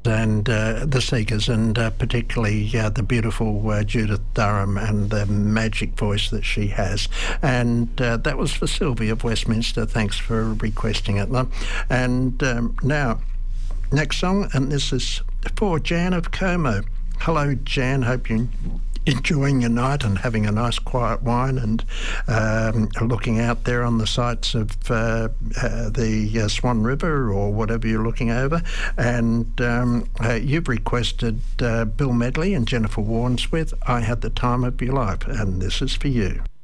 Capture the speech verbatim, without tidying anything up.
and uh, the Seekers, and uh, particularly uh, the beautiful uh, Judith Durham and the magic voice that she has. And uh, that was for Sylvie of Westminster. Thanks for requesting it, love. And um, now, next song, and this is for Jan of Como. Hello, Jan. Hope you're enjoying your night and having a nice quiet wine and um, looking out there on the sights of uh, uh, the uh, Swan River or whatever you're looking over. And um, uh, you've requested uh, Bill Medley and Jennifer Warnes with I Had the Time of Your Life, and this is for you.